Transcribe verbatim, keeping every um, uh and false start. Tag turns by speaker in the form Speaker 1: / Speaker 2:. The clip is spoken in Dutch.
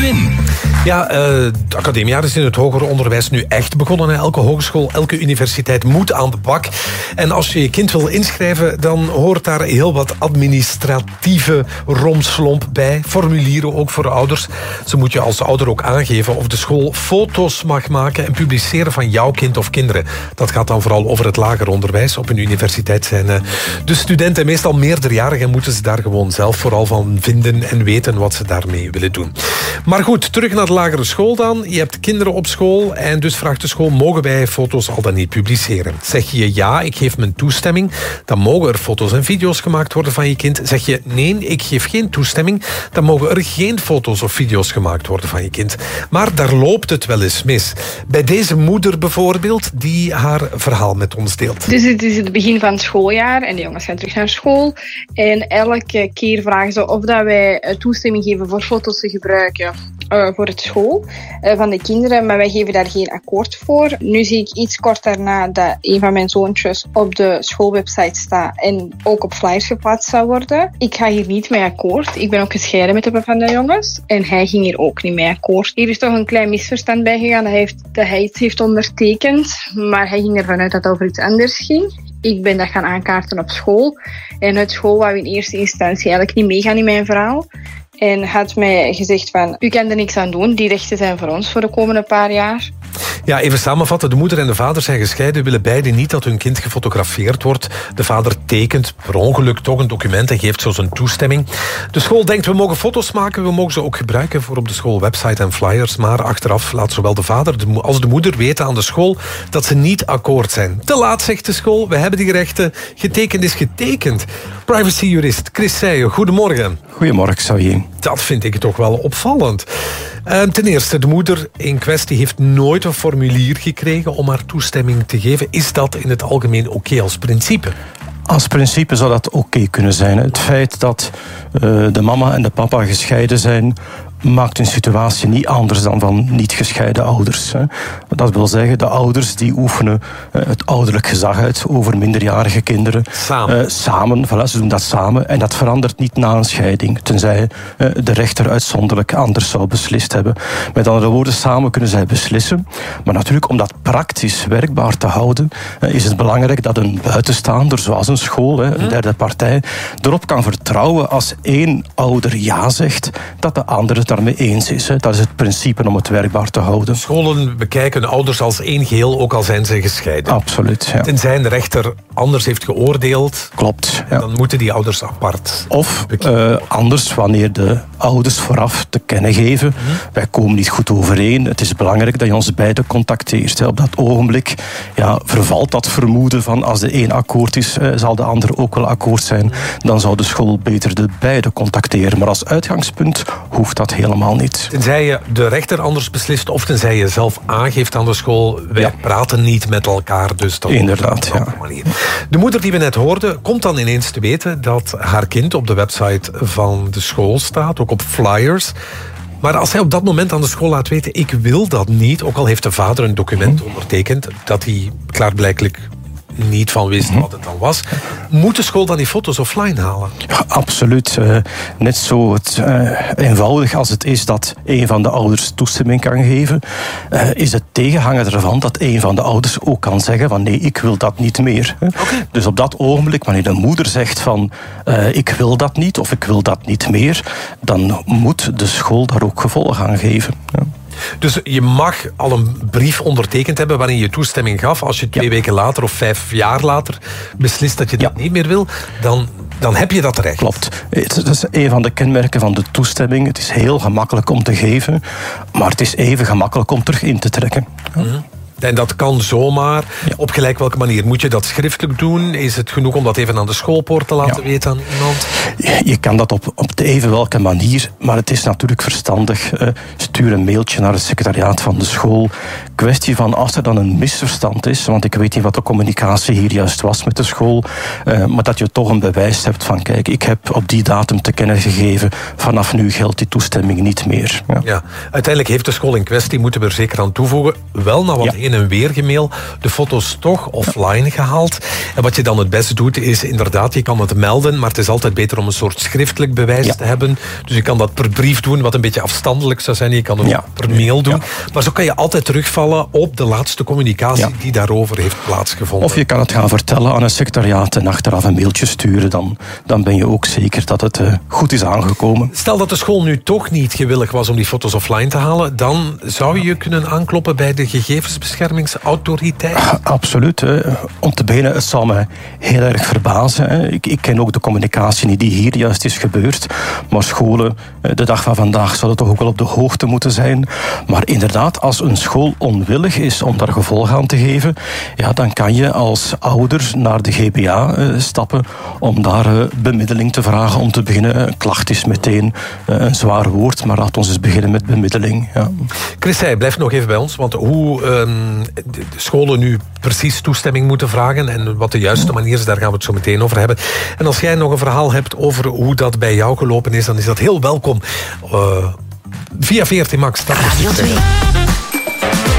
Speaker 1: in?
Speaker 2: Ja, uh, het academiejaar is in het hoger onderwijs nu echt begonnen. Elke hogeschool, elke universiteit moet aan de bak. En als je je kind wil inschrijven, dan hoort daar heel wat administratieve romslomp bij. Formulieren ook voor ouders. Zo moet je als ouder ook aangeven of de school foto's mag maken en publiceren van jouw kind of kinderen. Dat gaat dan vooral over het lager onderwijs. Op een universiteit zijn uh, de studenten meestal meerderjarig en moeten ze daar gewoon zelf vooral van vinden en weten wat ze daarmee willen doen. Maar goed, terug naar de lagere school dan. Je hebt kinderen op school en dus vraagt de school, mogen wij foto's al dan niet publiceren? Zeg je ja, ik geef mijn toestemming, dan mogen er foto's en video's gemaakt worden van je kind. Zeg je nee, ik geef geen toestemming, dan mogen er geen foto's of video's gemaakt worden van je kind. Maar daar loopt het wel eens mis. Bij deze moeder bijvoorbeeld, die haar verhaal met ons deelt.
Speaker 3: Dus het is het begin van het schooljaar en de jongens gaan terug naar school. En elke keer vragen ze of dat wij toestemming geven voor foto's te gebruiken uh, voor het school uh, van de kinderen. Maar wij geven daar geen akkoord voor. Nu zie ik iets kort daarna dat een van mijn zoontjes op de schoolwebsite staat en ook op flyers geplaatst zou worden. Ik ga hier niet mee akkoord. Ik ben ook gescheiden met de papa van de jongens. En hij ging hier ook niet mee akkoord. Hier is toch een klein misverstand bij gegaan. Dat hij, heeft, dat hij iets heeft ondertekend. Maar hij ging ervan uit dat het over iets anders ging. Ik ben dat gaan aankaarten op school. En uit school wou in eerste instantie eigenlijk niet meegaan in mijn verhaal. En had mij gezegd van, u kan er niks aan doen. Die rechten zijn voor ons voor de komende paar jaar.
Speaker 2: Ja, even samenvatten. De moeder en de vader zijn gescheiden, willen beide niet dat hun kind gefotografeerd wordt. De vader tekent per ongeluk toch een document en geeft zo zijn toestemming. De school denkt, we mogen foto's maken, we mogen ze ook gebruiken voor op de schoolwebsite en flyers. Maar achteraf laat zowel de vader als de moeder weten aan de school dat ze niet akkoord zijn. Te laat, zegt de school, we hebben die rechten. Getekend is getekend. Privacyjurist Chris Seijen, goedemorgen.
Speaker 4: Goedemorgen, Xavier.
Speaker 2: Dat vind ik toch wel opvallend. Uh, ten eerste, de moeder in kwestie heeft nooit een formulier gekregen om haar toestemming te geven. Is dat in het algemeen oké okay als principe?
Speaker 4: Als principe zou dat oké okay kunnen zijn. Het feit dat uh, de mama en de papa gescheiden zijn, maakt hun situatie niet anders dan van niet gescheiden ouders. Dat wil zeggen, de ouders die oefenen het ouderlijk gezag uit over minderjarige kinderen.
Speaker 2: Samen.
Speaker 4: Uh, samen, voilà, ze doen dat samen. En dat verandert niet na een scheiding, tenzij uh, de rechter uitzonderlijk anders zou beslist hebben. Met andere woorden, samen kunnen zij beslissen. Maar natuurlijk, om dat praktisch werkbaar te houden, uh, is het belangrijk dat een buitenstaander, zoals een school, uh, een derde partij, erop kan vertrouwen als één ouder ja zegt, dat de andere het daarmee eens is. Dat is het principe om het werkbaar te houden.
Speaker 2: Scholen bekijken ouders als één geheel, ook al zijn ze gescheiden.
Speaker 4: Absoluut, ja.
Speaker 2: Tenzij de rechter anders heeft geoordeeld.
Speaker 4: Klopt, ja.
Speaker 2: Dan moeten die ouders apart.
Speaker 4: Of uh, anders, wanneer de ouders vooraf te kennen geven, hmm. wij komen niet goed overeen, het is belangrijk dat je ons beiden contacteert. Op dat ogenblik ja, vervalt dat vermoeden van als de een akkoord is, uh, zal de ander ook wel akkoord zijn. Dan zou de school beter de beide contacteren. Maar als uitgangspunt hoeft dat helemaal niet.
Speaker 2: Tenzij je de rechter anders beslist of tenzij je zelf aangeeft aan de school, wij ja. praten niet met elkaar. Dus dat
Speaker 4: inderdaad, ja.
Speaker 2: Manier. De moeder die we net hoorden, komt dan ineens te weten dat haar kind op de website van de school staat, ook op flyers. Maar als hij op dat moment aan de school laat weten, ik wil dat niet, ook al heeft de vader een document ondertekend dat hij klaarblijkelijk niet van wist wat het dan was. Moet de school dan die foto's offline halen?
Speaker 4: Ja, absoluut. Uh, net zo het, uh, eenvoudig als het is dat een van de ouders toestemming kan geven, uh, is het tegenhanger ervan dat een van de ouders ook kan zeggen van nee, ik wil dat niet meer. Okay. Dus op dat ogenblik, wanneer de moeder zegt van uh, ik wil dat niet of ik wil dat niet meer, dan moet de school daar ook gevolg aan geven. Ja.
Speaker 2: Dus je mag al een brief ondertekend hebben waarin je toestemming gaf. Als je twee ja. weken later of vijf jaar later beslist dat je dat ja. niet meer wil, dan, dan heb je dat recht.
Speaker 4: Klopt. Het is een van de kenmerken van de toestemming. Het is heel gemakkelijk om te geven, maar het is even gemakkelijk om terug in te trekken. Ja.
Speaker 2: Mm-hmm. En dat kan zomaar. Ja. Op gelijk welke manier? Moet je dat schriftelijk doen? Is het genoeg om dat even aan de schoolpoort te laten ja. weten aan iemand?
Speaker 4: Je kan dat op, op de even welke manier, maar het is natuurlijk verstandig. Uh, stuur een mailtje naar het secretariaat van de school. Kwestie van als er dan een misverstand is, want ik weet niet wat de communicatie hier juist was met de school, uh, maar dat je toch een bewijs hebt van kijk, ik heb op die datum te kennen gegeven, vanaf nu geldt die toestemming niet meer. Ja.
Speaker 2: Ja. Uiteindelijk heeft de school in kwestie, moeten we er zeker aan toevoegen, wel naar wat ja. heen en weer gemail de foto's toch offline gehaald. En wat je dan het beste doet, is inderdaad, je kan het melden, maar het is altijd beter om een soort schriftelijk bewijs ja. te hebben. Dus je kan dat per brief doen, wat een beetje afstandelijk zou zijn. Je kan het ja. per mail doen. Ja. Maar zo kan je altijd terugvallen op de laatste communicatie ja. die daarover heeft plaatsgevonden.
Speaker 4: Of je kan het gaan vertellen aan een secretariaat en achteraf een mailtje sturen. Dan, dan ben je ook zeker dat het uh, goed is aangekomen.
Speaker 2: Stel dat de school nu toch niet gewillig was om die foto's offline te halen, dan zou je kunnen aankloppen bij de gegevensbeschermingsautoriteit?
Speaker 4: Ah, absoluut. Hè. Om te beginnen, het zal me heel erg verbazen. Hè. Ik, ik ken ook de communicatie die hier juist is gebeurd. Maar scholen, de dag van vandaag, zouden toch ook wel op de hoogte moeten zijn. Maar inderdaad, als een school onwillig is om daar gevolg aan te geven, ja, dan kan je als ouder naar de G B A uh, stappen om daar uh, bemiddeling te vragen om te beginnen. Klacht is meteen uh, een zwaar woord, maar laat ons eens beginnen met bemiddeling. Ja.
Speaker 2: Chris, hij blijft nog even bij ons, want hoe uh, de scholen nu precies toestemming moeten vragen en wat de juiste manier is, daar gaan we het zo meteen over hebben. En als jij nog een verhaal hebt over hoe dat bij jou gelopen is, dan is dat heel welkom. Uh, via V R T Max.
Speaker 1: Radio twee.